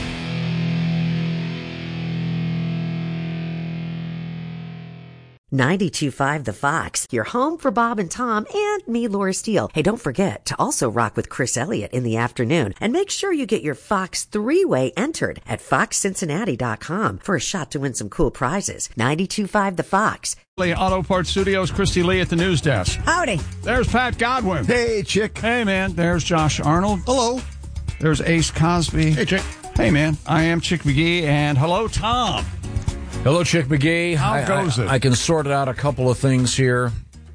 ninety-two point five The Fox, your home for Bob and Tom and me, Laura Steele. Hey, don't forget to also rock with Chris Elliott in the afternoon. And make sure you get your Fox three-way entered at fox cincinnati dot com for a shot to win some cool prizes. ninety-two point five The Fox. Auto Parts Studios, Christy Lee at the news desk. Howdy. There's Pat Godwin. Hey, Chick. Hey, man. There's Josh Arnold. Hello. There's Ace Cosby. Hey, Chick. Hey, man. I am Chick McGee, and hello, Tom. Hello, Chick McGee. How I, goes I, it? I can sort out a couple of things here.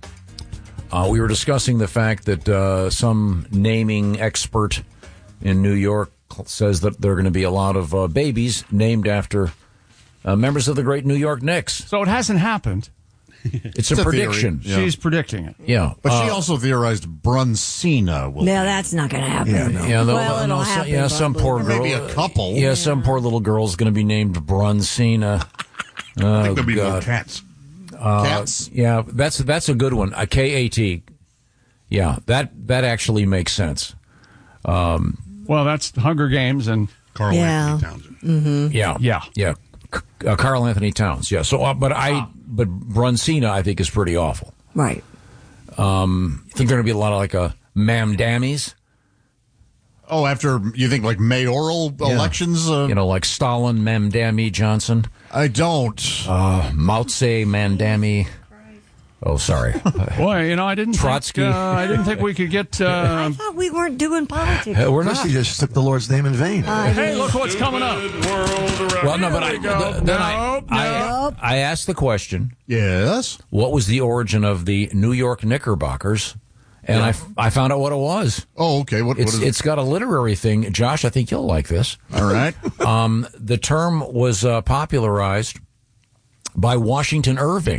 Uh, we were discussing the fact that uh, some naming expert in New York says that there are going to be a lot of uh, babies named after uh, members of the great New York Knicks. So it hasn't happened. It's, It's a, a prediction. theory, yeah. She's predicting it. Yeah. But she uh, also theorized Brunsina will. No, that's not going to happen. Yeah, no. Yeah, Well, no, it'll no, happen, some, yeah, some probably. poor girl. Maybe a couple. Yeah, some poor little girl's going to be named Brunsina. Oh, I think there'll be God. more cats. Uh, Cats? Yeah, that's that's a good one. A K A T. Yeah, that that actually makes sense. Um, Well, that's Hunger Games and Carl Yeah. Anthony Townsend. Mm-hmm. yeah, Yeah. yeah. C- uh, Carl Anthony Towns. Yeah. So, uh, but I, but Brunsina, I think is pretty awful. Right. Um, I think there are going to be a lot of like a Mam Dammies. Oh, after you think like mayoral Yeah. elections? Uh, You know, like Stalin, Mamdani Johnson. I don't. Uh, Mao Tse, Mamdani. Oh, sorry. Boy, you know, I didn't Trotsky. Think, uh, I didn't think we could get. I Uh, thought we weren't doing politics. Uh, we're not. Christy just took the Lord's name in vain. hey, look what's coming up. Well, no, but I, Here we go. th- then I, Nope, I, nope. I asked the question, Yes. what was the origin of the New York Knickerbockers? And I, I found out what it was. Oh, okay. What, It's what is it's got a literary thing. Josh, I think you'll like this. it? All right. Um, the term was uh, popularized by Washington Irving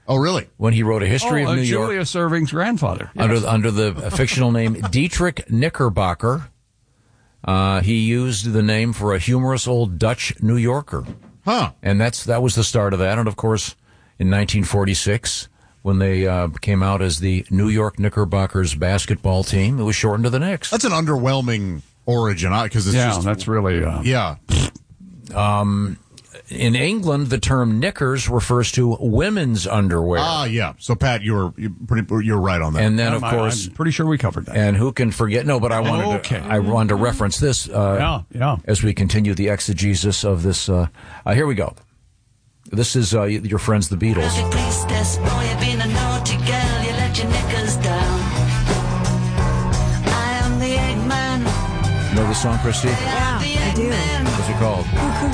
Oh, really? When he wrote A History oh, of uh, New York. Julius Erving's grandfather. Yes. Under, under the fictional name Dietrich Knickerbocker. Uh, he used the name for a humorous old Dutch New Yorker. Huh. And that's that was the start of that. And, of course, in nineteen forty-six, when they uh, came out as the New York Knickerbockers basketball team, it was shortened to the Knicks. That's an underwhelming origin, because it's yeah, just... that's really... Uh, yeah. Um, in England, the term knickers refers to women's underwear. Ah, yeah. So, Pat, you were, you pretty, you're right on that. And then, I'm, of course... I'm pretty sure we covered that. And who can forget... No, but I wanted, okay. to, I wanted to reference this uh, yeah, yeah. as we continue the exegesis of this. Uh, uh, here we go. This is uh, your friends, the Beatles. Know the song, Christy? Yeah, I do. What's it called?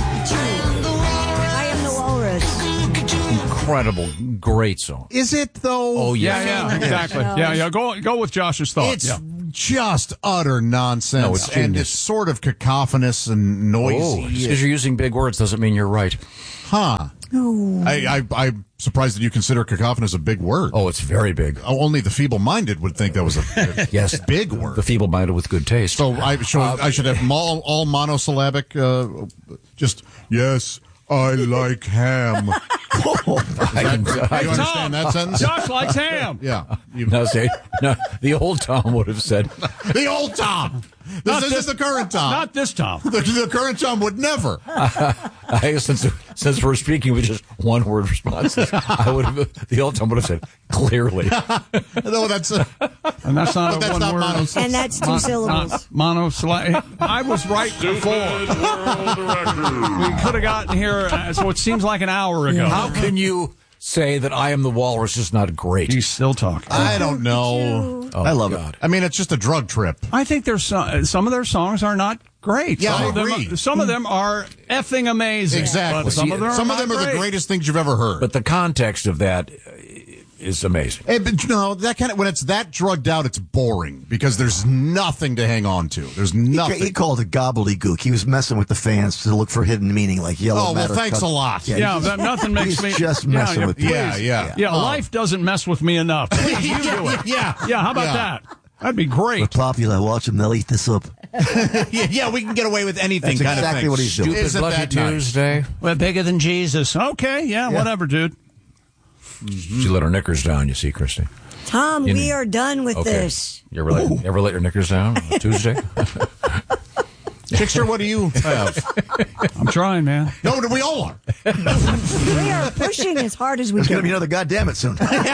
I am the walrus. Incredible, great song. Is it, though? Oh, yeah. Yeah, yeah, exactly. Yeah, yeah. Go go with Josh's thought. It's yeah. just utter nonsense. No, it's and genius. it's sort of cacophonous and noisy. Oh, just because you're using big words doesn't mean you're right. Huh. Oh. I, I, I'm surprised that you consider cacophonous a big word. Oh, it's very big. Oh, only the feeble-minded would think that was a, a yes, big word. The feeble-minded with good taste. So I, should, uh, I should have all, all monosyllabic, uh, just, yes, I like ham. Oh, I can, Do you I can, understand that sentence? Josh likes ham. Yeah. You, no, say, no, the old Tom would have said. The old Tom. This, this is the current Tom. Not this Tom. The, the current Tom would never. Uh, I guess since, since we're speaking with just one word responses, I would have, the old Tom would have said clearly. No, that's a, and that's not a that's one not word. monos- And that's two Mon- syllables. not monosyllabic. I was right before. We could have gotten here, uh, so it seems like an hour ago. How can you say that I am the walrus is not great? He's still talking. I don't know. Oh, I love God. it. I mean, it's just a drug trip. I think there's some, some of their songs are not great. Yeah, some I of them, agree. some of them are effing amazing. Exactly. But some See, of them, are Some of not them are great. the greatest things you've ever heard. But the context of that is amazing. Hey, but you know, that kind of, when it's that drugged out, it's boring because there's nothing to hang on to. There's nothing. He, he called it gobbledygook. He was messing with the fans to look for hidden meaning, like yellow Oh, well, matter. thanks cut- a lot. Yeah, Yeah, he's- that nothing makes he's me just yeah, messing yeah, with please. Yeah, yeah. Yeah, Oh. life doesn't mess with me enough. Please, you do it. Yeah. Yeah, how about Yeah. that? That'd be great. We're popular. Watch them. They'll eat this up. yeah, yeah, we can get away with anything. That's kind exactly of thing. what he's doing. Stupid Isn't Lucky that nice? Tuesday. We're bigger than Jesus. Okay, yeah, whatever, dude. She let her knickers down, you see, Christy. Tom, You we know- are done with Okay. this. You ever let, ever let your knickers down on Tuesday? Chickster, what do you have? I'm trying, man. No, we all are. We are pushing as hard as we There's going to can. be another goddamn it soon.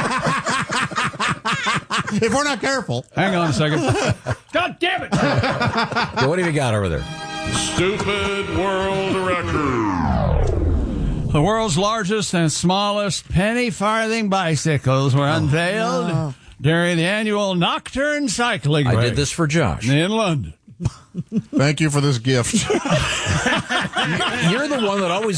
If we're not careful. Hang on a second. God damn it! Okay, what do you got over there? Stupid world record. The world's largest and smallest penny farthing bicycles were unveiled Oh. during the annual Nocturne Cycling I Race did this for Josh. in London. Thank you for this gift. You're the one that always.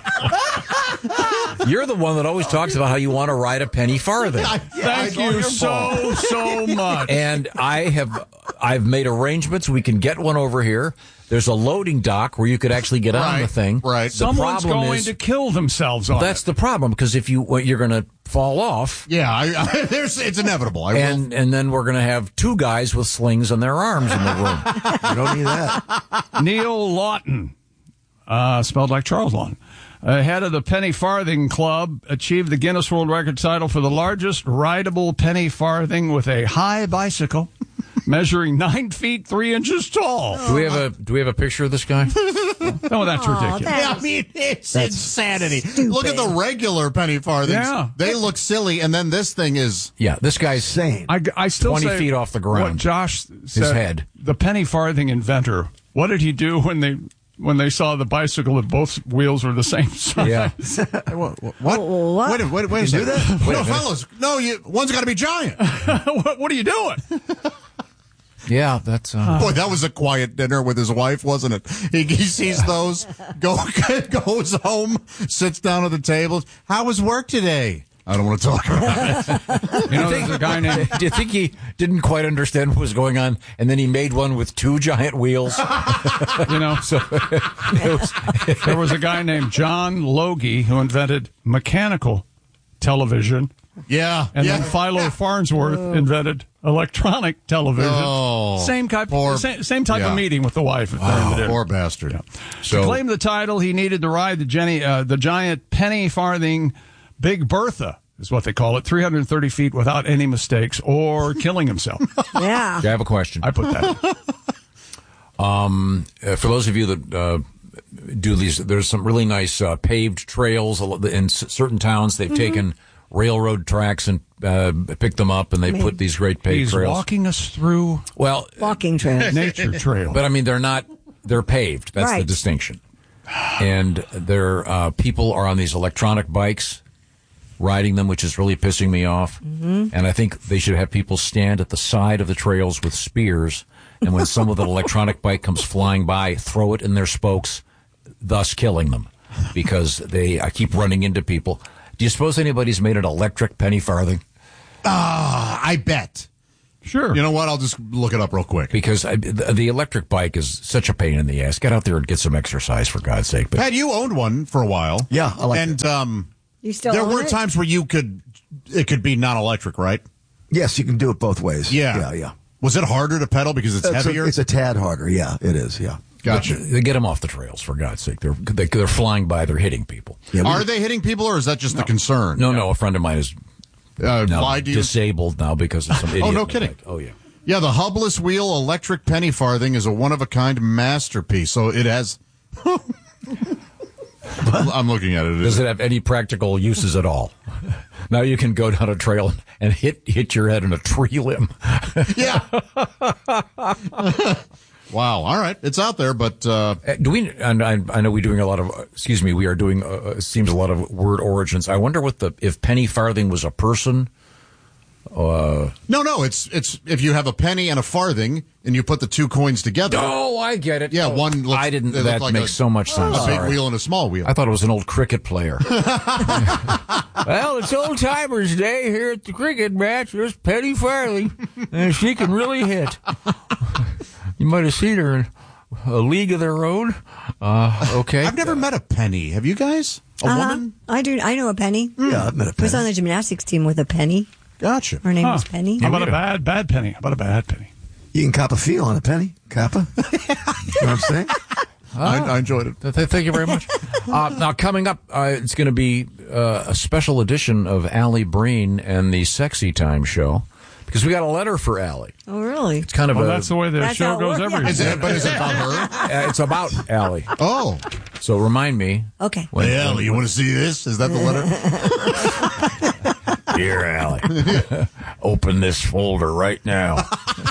You're the one that always talks about how you want to ride a penny farthing. Thank you so, so much. And I have, I've made arrangements. We can get one over here. There's a loading dock where you could actually get on Right, the thing. right. The Someone's problem going is, to kill themselves on that's it. the problem because if you, well, you're going to fall off. Yeah, I, I, there's, it's inevitable. I And and then we're going to have two guys with slings on their arms in the room. You don't need that. Neil Lawton, uh, spelled like Charles Lawton, uh, head of the Penny Farthing Club, achieved the Guinness World Record title for the largest rideable penny farthing with a high bicycle, measuring nine feet three inches tall. Do we have a Do we have a picture of this guy? Oh, that's ridiculous. Yeah, I mean, it's insanity. Look at the regular penny farthings. Yeah. They look silly, and then this thing is... Yeah, this guy's Insane. I, I still twenty say feet off the ground. What Josh said, head. the penny farthing inventor. What did he do when they when they saw the bicycle that both wheels were the same size? Yeah. What? what? What? Wait, a- wait, wait a second. No, fellas. No, you, one's got to be giant. what, what are you doing? Yeah, that's. Uh, Boy, that was a quiet dinner with his wife, wasn't it? He, he sees those, go, goes home, sits down at the table. How was work today? I don't want to talk about it. You know, there's a guy named. do you think he didn't quite understand what was going on, and then he made one with two giant wheels? You know, So it was, there was a guy named John Logie who invented mechanical television. Yeah. And yeah. then Philo Farnsworth oh. invented electronic television. Oh, same type, poor, same, same type yeah. of meeting with the wife. Oh, the poor bastard. Yeah. So, to claim the title, he needed to ride the, Jenny, uh, the giant penny farthing Big Bertha, is what they call it, three hundred thirty feet without any mistakes or killing himself. Yeah. I have a question. I put that in. Um, uh, for those of you that uh, do these, there's some really nice uh, paved trails in s- certain towns. They've mm-hmm. taken railroad tracks and uh, picked them up, and they I mean, put these great paved he's trails. He's walking us through well walking trails, nature trail. But I mean, they're not. They're paved. That's right. the distinction. And there, uh, people are on these electronic bikes, riding them, which is really pissing me off. Mm-hmm. And I think they should have people stand at the side of the trails with spears, and when some of the electronic bike comes flying by, throw it in their spokes, thus killing them, because they I keep running into people. Do you suppose anybody's made an electric penny farthing? Ah, I bet. Sure. You know what? I'll just look it up real quick. Because I, the, the electric bike is such a pain in the ass. Get out there and get some exercise, for God's sake. But Pat, you owned one for a while. Yeah, I like and, it. um, you still there own were it? times where you could, it could be non-electric, right? Yes, you can do it both ways. Yeah. Yeah, yeah. Was it harder to pedal because it's, it's heavier? A, it's a tad harder. Yeah, it is. Yeah. Gotcha. They get them off the trails, for God's sake. They're they, they're flying by. They're hitting people. Yeah, Are they hitting people, or is that just no. the concern? No, no. A friend of mine is uh, now you? disabled now because of some idiot. Oh, no kidding. Oh, yeah. Yeah, the hubless wheel electric penny farthing is a one-of-a-kind masterpiece. So it has... I'm looking at it. Does it have any practical uses at all? Now you can go down a trail and hit hit your head in a tree limb. Yeah. Wow. All right. It's out there, but uh, do we? And I, I know we're doing a lot of. Excuse me. We are doing. Uh, seems a lot of word origins. I wonder what the if penny farthing was a person. Uh, no, no. It's it's if you have a penny and a farthing and you put the two coins together. Oh, I get it. Yeah, oh, one. Looks, I didn't. That like makes a, so much sense. A big Sorry. wheel and a small wheel. I thought it was an old cricket player. Well, it's old timers' day here at the cricket match. There's Penny Farthing, and she can really hit. You might have seen her in A League of Their Own. Uh, okay. I've never met a penny. Have you guys? A uh-huh. woman? I do. I know a penny. Mm. Yeah, I've met a penny. I was on the gymnastics team with a penny. Gotcha. Her name huh. was Penny. How about a bad, bad penny? How about a bad penny? You can cop a feel on a penny. Coppa. You know what I'm saying? I, I enjoyed it. Thank you very much. uh, now, coming up, uh, it's going to be uh, a special edition of Allie Breen and the Sexy Time Show, because we got a letter for Allie. Oh, really? It's kind of well, a... that's the way the that's show goes works. every Is it, but is it about her? Uh, it's about Allie. Oh. So remind me. Okay. When, hey, Allie, you want to see this? Is that the letter? Dear Allie, open this folder right now.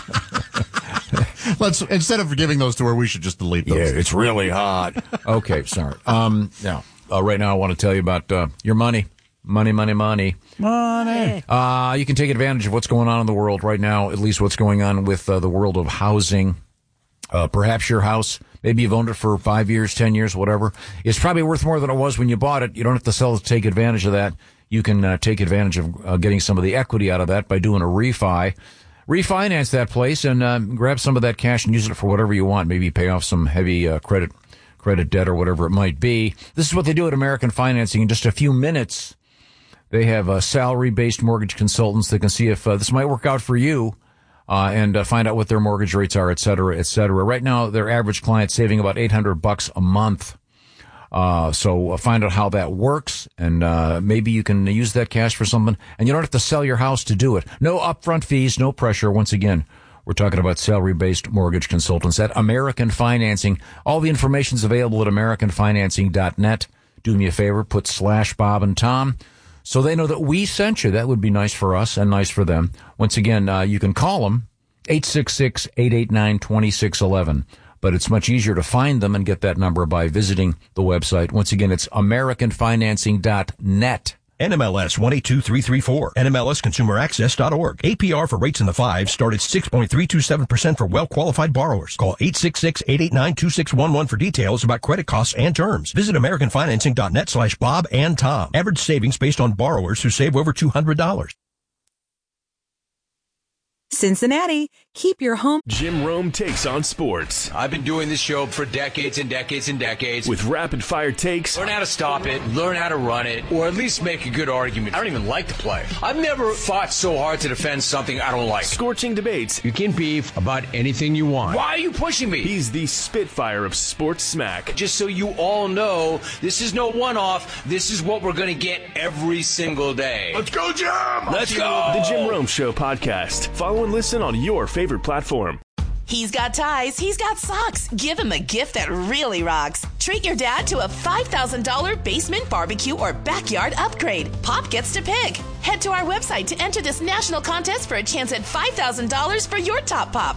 Let's instead of giving those to her, we should just delete those. Yeah, it's really hot. Okay, sorry. Um, now, uh, right now, I want to tell you about uh, your money, money, money, money, money. Uh, you can take advantage of what's going on in the world right now. At least what's going on with uh, the world of housing. Uh, perhaps your house, maybe you've owned it for five years, ten years, whatever. It's probably worth more than it was when you bought it. You don't have to sell it to take advantage of that. You can uh, take advantage of uh, getting some of the equity out of that by doing a refi. Refinance that place and uh, grab some of that cash and use it for whatever you want. Maybe pay off some heavy uh, credit credit debt or whatever it might be. This is what they do at American Financing. In just a few minutes, they have uh, salary-based mortgage consultants that can see if uh, this might work out for you uh, and uh, find out what their mortgage rates are, et cetera, et cetera. Right now, their average client's saving about eight hundred bucks a month. Uh, so uh, find out how that works, and uh, maybe you can use that cash for something, and you don't have to sell your house to do it. No upfront fees, no pressure. Once again, we're talking about salary-based mortgage consultants at American Financing. All the information's available at american financing dot net. Do me a favor, put slash Bob and Tom, so they know that we sent you. That would be nice for us and nice for them. Once again, uh, you can call them, eight six six, eight eight nine, two six one one. But it's much easier to find them and get that number by visiting the website. Once again, it's american financing dot net. N M L S one eight two three three four, N M L S consumer access dot org. A P R for rates in the fives start at six point three two seven percent for well-qualified borrowers. Call eight six six, eight eight nine, two six one one for details about credit costs and terms. Visit american financing dot net slash Bob and Tom. Average savings based on borrowers who save over two hundred dollars. Cincinnati, keep your home. Jim Rome takes on sports. I've been doing this show for decades and decades and decades. With rapid fire takes. Learn how to stop it, learn how to run it, or at least make a good argument. I don't even like the play. I've never fought so hard to defend something I don't like. Scorching debates. You can beef about anything you want. Why are you pushing me? He's the Spitfire of sports smack. Just so you all know, this is no one-off. This is what we're going to get every single day. Let's go, Jim! Let's go! The Jim Rome Show podcast. Follow and listen on your favorite platform. He's got ties, he's got socks. Give him a gift that really rocks. Treat your dad to a five thousand dollars basement barbecue or backyard upgrade. Pop gets to pick. Head to our website to enter this national contest for a chance at five thousand dollars for your top pop.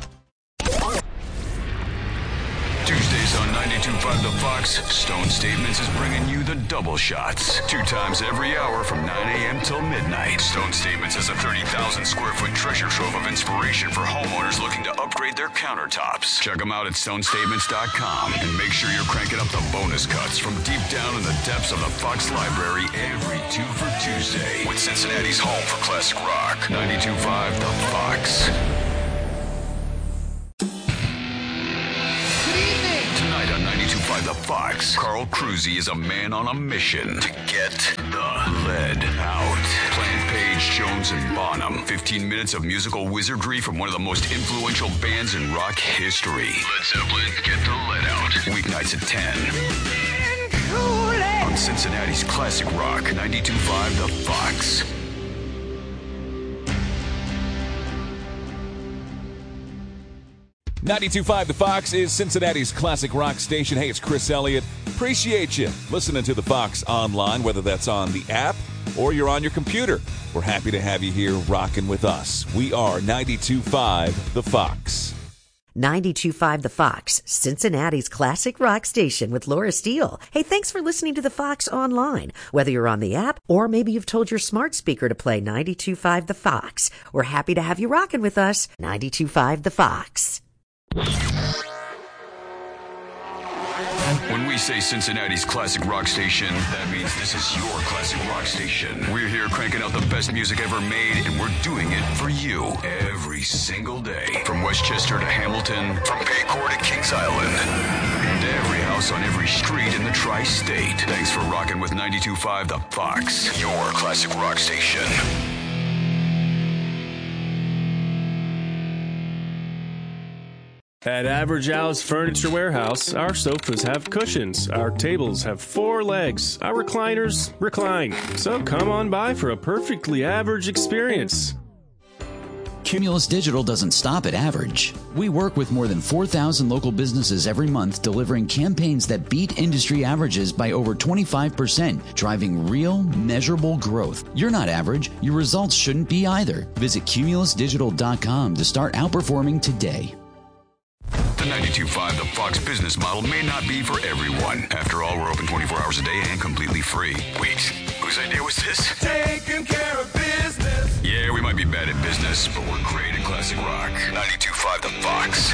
Tuesdays on ninety-two point five The Fox, Stone Statements is bringing you the double shots. Two times every hour from nine a.m. till midnight. Stone Statements is a thirty thousand square foot treasure trove of inspiration for homeowners looking to upgrade their countertops. Check them out at stone statements dot com and make sure you're cranking up the bonus cuts from deep down in the depths of the Fox library every two for Tuesday with Cincinnati's home for classic rock. ninety-two point five The Fox. Tonight on ninety-two point five The Fox, Carl Cruzy is a man on a mission to get the lead out. Plant Page, Jones, and Bonham. fifteen minutes of musical wizardry from one of the most influential bands in rock history. Led Zeppelin, Get the Lead Out. Weeknights at ten. On Cincinnati's classic rock, ninety-two point five The Fox. ninety-two point five The Fox is Cincinnati's classic rock station. Hey, it's Chris Elliott. Appreciate you listening to The Fox online, whether that's on the app or you're on your computer. We're happy to have you here rocking with us. We are ninety-two point five The Fox. ninety-two point five The Fox, Cincinnati's classic rock station with Laura Steele. Hey, thanks for listening to The Fox online. Whether you're on the app or maybe you've told your smart speaker to play ninety-two point five The Fox. We're happy to have you rocking with us. ninety-two point five The Fox. When we say Cincinnati's classic rock station, that means this is your classic rock station. We're here cranking out the best music ever made, and we're doing it for you every single day. From Westchester to Hamilton, from Paycor to Kings Island, and every house on every street in the tri-state. Thanks for rocking with ninety-two point five The Fox, your classic rock station. At Average Al's Furniture Warehouse, our sofas have cushions, our tables have four legs, our recliners recline. So come on by for a perfectly average experience. Cumulus Digital doesn't stop at average. We work with more than four thousand local businesses every month, delivering campaigns that beat industry averages by over twenty-five percent, driving real, measurable growth. You're not average. Your results shouldn't be either. Visit cumulus digital dot com to start outperforming today. The ninety-two point five The Fox business model may not be for everyone. After all, we're open twenty-four hours a day and completely free. Wait, whose idea was this? Taking care of business. Yeah, we might be bad at business, but we're great at classic rock. ninety-two point five The Fox.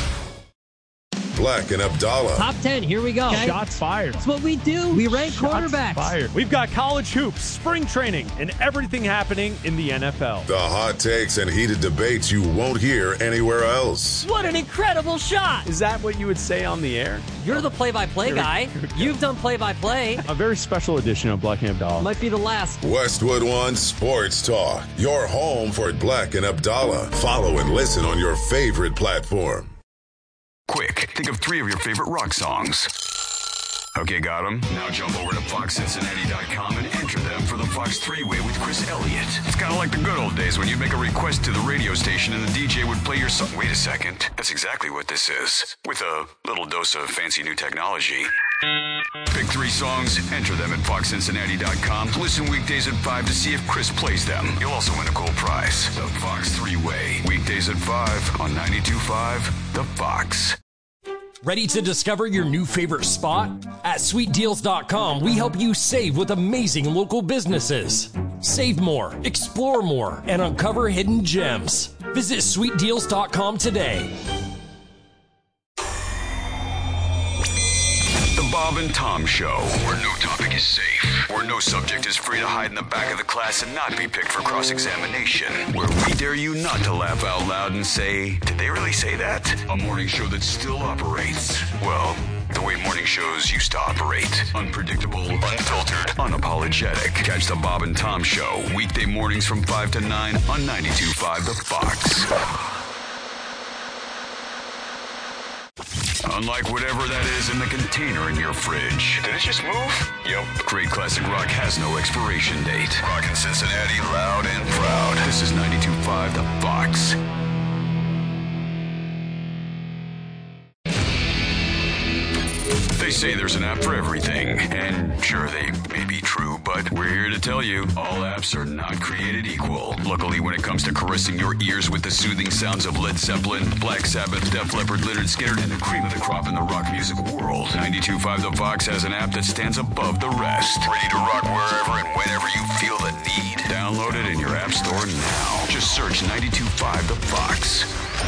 Black and Abdallah. Top ten, here we go. Okay. Shots fired. That's what we do. We rank Shots quarterbacks. Fired. We've got college hoops, spring training, and everything happening in the N F L. The hot takes and heated debates you won't hear anywhere else. What an incredible shot. Is that what you would say on the air? You're the play-by-play Here, guy. here You've done play-by-play. A very special edition of Black and Abdallah. Might be the last. Westwood One Sports Talk. Your home for Black and Abdallah. Follow and listen on your favorite platform. Quick, think of three of your favorite rock songs. Okay, got them? Now jump over to fox cincinnati dot com and enter them for the Fox three-way with Chris Elliott. It's kind of like the good old days when you'd make a request to the radio station and the D J would play your song. Wait a second. That's exactly what this is. With a little dose of fancy new technology. Pick three songs, enter them at fox cincinnati dot com. Listen weekdays at five to see if Chris plays them. You'll also win a cool prize. The Fox three-way. Weekdays at five on ninety-two point five The Fox. Ready to discover your new favorite spot? At sweet deals dot com, we help you save with amazing local businesses. Save more, explore more, and uncover hidden gems. Visit sweet deals dot com today. The Bob and Tom Show, where no topic is safe, where no subject is free to hide in the back of the class and not be picked for cross-examination, where we dare you not to laugh out loud and say, did they really say that? A morning show that still operates. Well, the way morning shows used to operate. Unpredictable, unfiltered, unapologetic. Catch the Bob and Tom Show, weekday mornings from five to nine on ninety-two point five The Fox. Unlike whatever that is in the container in your fridge. Did it just move? Yep. Great classic rock has no expiration date. Rockin' Cincinnati loud and proud. This is ninety-two point five The Fox. They say there's an app for everything, and sure, they may be true, but we're here to tell you, all apps are not created equal. Luckily, when it comes to caressing your ears with the soothing sounds of Led Zeppelin, Black Sabbath, Def Leppard, Lynyrd Skynyrd, and the cream of the crop in the rock music world, ninety-two point five The Fox has an app that stands above the rest. Ready to rock wherever and whenever you feel the need. Download it in your app store now. Just search ninety-two point five The Fox.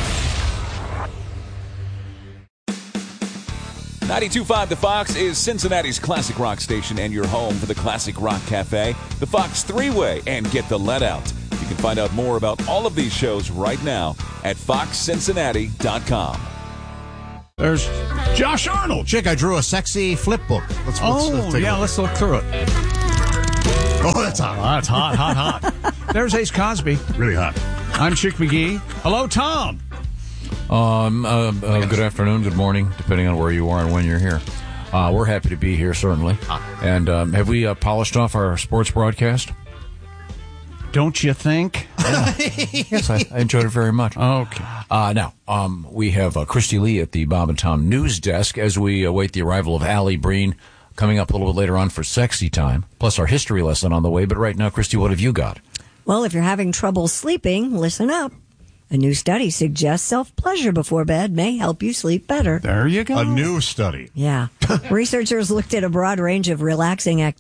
ninety-two point five The Fox is Cincinnati's classic rock station and your home for the Classic Rock Cafe, the Fox Three-Way, and Get the Let Out. You can find out more about all of these shows right now at fox cincinnati dot com. There's Josh Arnold. Chick, I drew a sexy flip book. Let's, oh, let's, let's take yeah, a let's look through it. Oh, that's hot. Oh, that's hot, hot, hot. There's Ace Cosby. Really hot. I'm Chick McGee. Hello, Tom. Um, uh, uh, good afternoon, good morning, depending on where you are and when you're here. Uh, we're happy to be here, certainly. And um, have we uh, polished off our sports broadcast? Don't you think? Yeah. Yes, I, I enjoyed it very much. Okay. Uh, now, um, we have uh, Christy Lee at the Bob and Tom News Desk as we await the arrival of Allie Breen coming up a little bit later on for Sexy Time, plus our history lesson on the way. But right now, Christy, what have you got? Well, if you're having trouble sleeping, listen up. A new study suggests self-pleasure before bed may help you sleep better. There you go. A new study. Yeah. Researchers looked at a broad range of relaxing activities.